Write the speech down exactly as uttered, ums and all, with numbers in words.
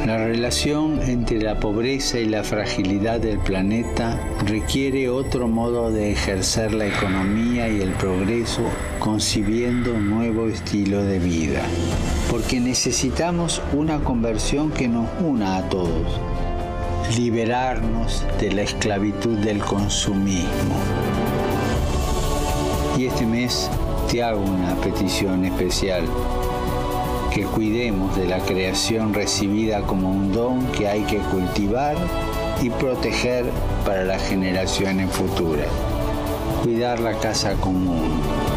La relación entre la pobreza y la fragilidad del planeta requiere otro modo de ejercer la economía y el progreso, concibiendo un nuevo estilo de vida. Porque necesitamos una conversión que nos una a todos, liberarnos de la esclavitud del consumismo. Y este mes te hago una petición especial. Que cuidemos de la creación recibida como un don que hay que cultivar y proteger para las generaciones futuras. Cuidar la casa común.